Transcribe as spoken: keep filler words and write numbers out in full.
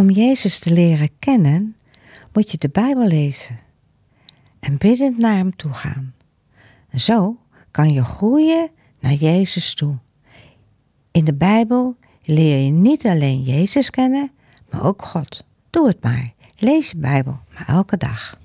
Om Jezus te leren kennen, moet je de Bijbel lezen en biddend naar Hem toe gaan. Zo kan je groeien naar Jezus toe. In de Bijbel leer je niet alleen Jezus kennen, maar ook God. Doe het maar. Lees je Bijbel, maar elke dag.